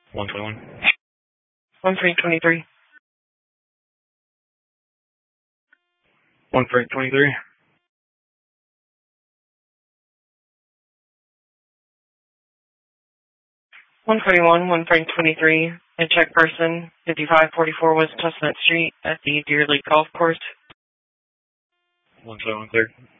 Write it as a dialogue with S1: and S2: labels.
S1: 121.
S2: 1323.
S1: 1323.
S2: 141, 1323. A check person, 5544 West Chestnut Street at the Deer Lake Golf Course.
S1: 1713.